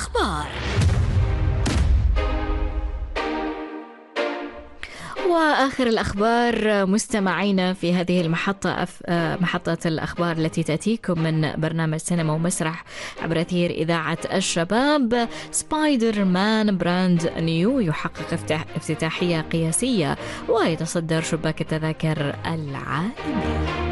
الأخبار. وآخر الأخبار مستمعينا في هذه المحطة محطة الأخبار التي تأتيكم من برنامج سينما ومسرح عبر أثير إذاعة الشباب. سبايدر مان براند نيو يحقق افتتاحية قياسية ويتصدر شباك التذاكر العالمي.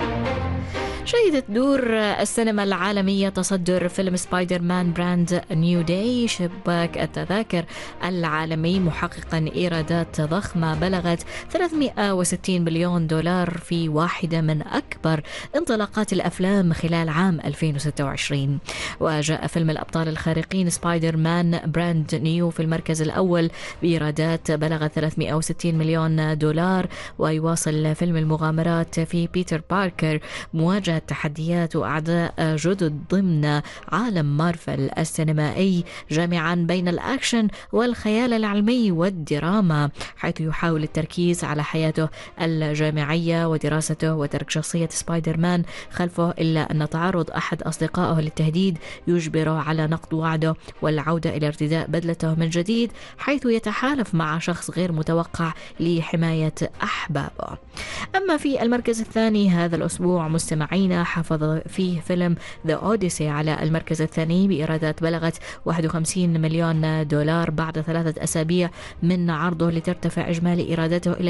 شهدت دور السينما العالمية تصدر فيلم سبايدر مان براند نيو داي شباك التذاكر العالمي، محققا إيرادات ضخمة بلغت 360 مليون دولار في واحدة من أكبر انطلاقات الأفلام خلال عام 2026. وجاء فيلم الأبطال الخارقين سبايدر مان براند نيو في المركز الأول بإيرادات بلغت 360 مليون دولار. ويواصل فيلم المغامرات في بيتر باركر مواجهة تحديات وأعداء جدد ضمن عالم مارفل السينمائي، جامعا بين الأكشن والخيال العلمي والدراما، حيث يحاول التركيز على حياته الجامعية ودراسته وترك شخصية سبايدر مان خلفه، إلا أن تعرض أحد أصدقائه للتهديد يجبره على نقض وعده والعودة إلى ارتداء بدلته من جديد، حيث يتحالف مع شخص غير متوقع لحماية أحبابه. أما في المركز الثاني هذا الأسبوع مستمعين، حافظ فيه فيلم The Odyssey على المركز الثاني بإيرادات بلغت 51 مليون دولار بعد 3 أسابيع من عرضه، لترتفع إجمالي إيراداته إلى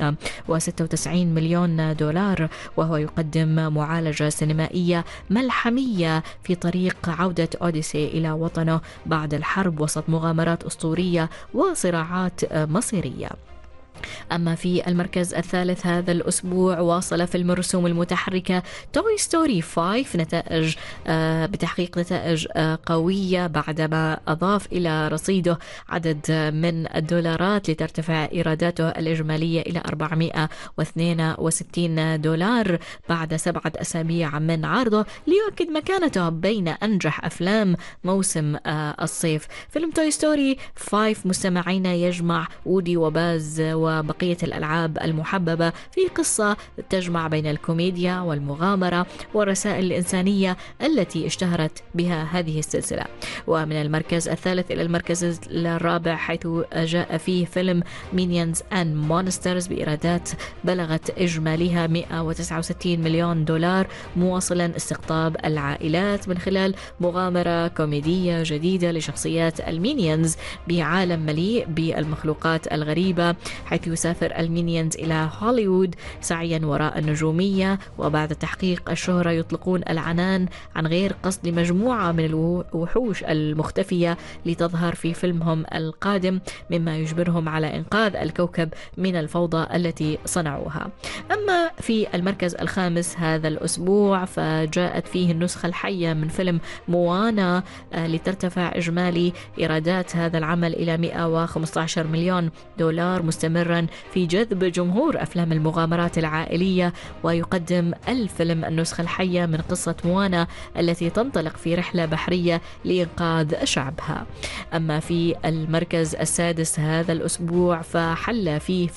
396 مليون دولار، وهو يقدم معالجة سينمائية ملحمية في طريق عودة أوديسي إلى وطنه بعد الحرب وسط مغامرات أسطورية وصراعات مصيرية. أما في المركز الثالث هذا الأسبوع واصل فيلم الرسوم المتحركة توي ستوري 5 بتحقيق نتائج قوية بعدما أضاف إلى رصيده عدد من الدولارات، لترتفع إيراداته الإجمالية إلى 462 دولار بعد 7 أسابيع من عرضه، ليؤكد مكانته بين أنجح أفلام موسم الصيف. فيلم توي ستوري 5 مستمعين يجمع وودي وباز وبقية الألعاب المحببة في قصة تجمع بين الكوميديا والمغامرة والرسائل الإنسانية التي اشتهرت بها هذه السلسلة. ومن المركز الثالث إلى المركز الرابع، حيث جاء فيه فيلم Minions and Monsters بإيرادات بلغت إجماليها 169 مليون دولار، مواصلا استقطاب العائلات من خلال مغامرة كوميدية جديدة لشخصيات المينيونز بعالم مليء بالمخلوقات الغريبة، حيث يسافر المينيونز إلى هوليوود سعيا وراء النجومية، وبعد تحقيق الشهرة يطلقون العنان عن غير قصد لمجموعة من الوحوش المختفية لتظهر في فيلمهم القادم، مما يجبرهم على إنقاذ الكوكب من الفوضى التي صنعوها. أما في المركز الخامس هذا الأسبوع فجاءت فيه النسخة الحية من فيلم موانا، لترتفع إجمالي إيرادات هذا العمل إلى 115 مليون دولار، مستمرا في جذب جمهور أفلام المغامرات العائلية. ويقدم الفيلم النسخة الحية من قصة موانا التي تنطلق في رحلة بحرية لإنقاذ شعبها. أما في المركز السادس هذا الأسبوع فحل فيه